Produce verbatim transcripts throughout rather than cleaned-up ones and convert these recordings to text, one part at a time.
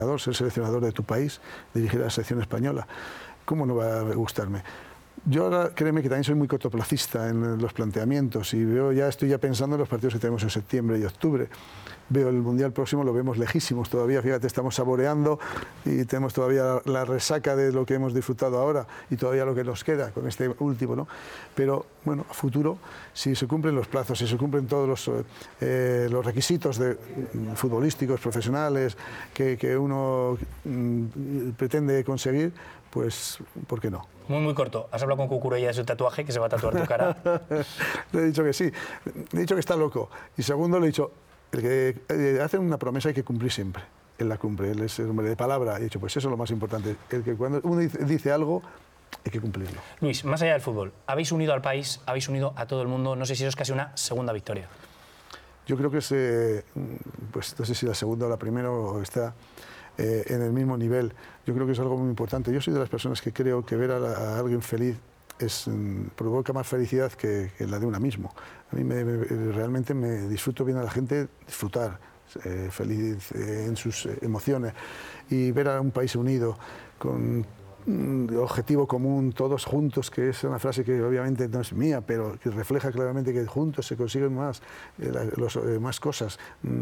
ser seleccionador de tu país, dirigir a la selección española. ¿Cómo no va a gustarme? Yo ahora, créeme que también soy muy cortoplacista en los planteamientos y veo ya, estoy ya pensando en los partidos que tenemos en septiembre y octubre. Veo el Mundial próximo, lo vemos lejísimos todavía, fíjate, estamos saboreando y tenemos todavía la resaca de lo que hemos disfrutado ahora y todavía lo que nos queda con este último, ¿no? Pero, bueno, a futuro, si se cumplen los plazos, si se cumplen todos los, eh, los requisitos de, futbolísticos, profesionales, que, que uno mm, pretende conseguir, pues, ¿por qué no? Muy, muy corto. ¿Has hablado con Cucurella de su tatuaje, que se va a tatuar tu cara? Le he dicho que sí. Le he dicho que está loco. Y segundo, le he dicho, el que hace una promesa hay que cumplir siempre. Él la cumple, él es el hombre de palabra. Y he dicho, pues eso es lo más importante. El que cuando uno dice algo, hay que cumplirlo. Luis, más allá del fútbol, habéis unido al país, habéis unido a todo el mundo. No sé si eso es casi una segunda victoria. Yo creo que es, eh, pues no sé si la segunda o la primera o está eh, en el mismo nivel. Yo creo que es algo muy importante. Yo soy de las personas que creo que ver a, la, a alguien feliz es, provoca más felicidad que, que la de una mismo. A mí me, me, realmente me disfruto bien a la gente, disfrutar, eh, feliz eh, en sus emociones y ver a un país unido con un objetivo común, todos juntos, que es una frase que obviamente no es mía, pero que refleja claramente que juntos se consiguen más, eh, los, eh, más cosas,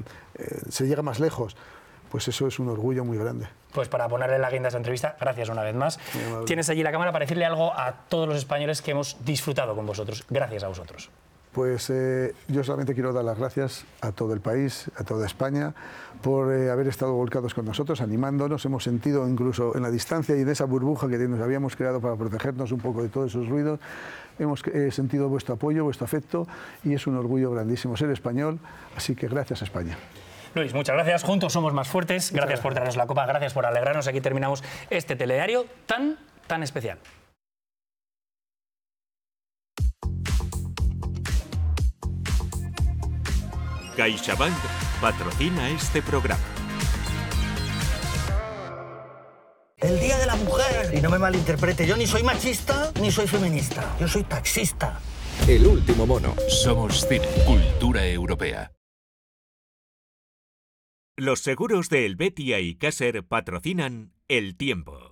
eh, se llega más lejos. Pues eso es un orgullo muy grande. Pues para ponerle la guinda a esta entrevista, gracias una vez más. Tienes allí la cámara para decirle algo a todos los españoles que hemos disfrutado con vosotros. Gracias a vosotros. Pues eh, yo solamente quiero dar las gracias a todo el país, a toda España, por eh, haber estado volcados con nosotros, animándonos. Hemos sentido incluso en la distancia y en esa burbuja que nos habíamos creado para protegernos un poco de todos esos ruidos, hemos eh, sentido vuestro apoyo, vuestro afecto y es un orgullo grandísimo ser español, así que gracias a España. Luis, muchas gracias. Juntos somos más fuertes. Gracias, gracias por traernos la copa, gracias por alegrarnos. Aquí terminamos este telediario tan, tan especial. CaixaBank patrocina este programa. El Día de la Mujer. Y no me malinterprete, yo ni soy machista ni soy feminista. Yo soy taxista. El último mono. Somos cine, cultura europea. Los seguros de Helvetia y Caser patrocinan El Tiempo.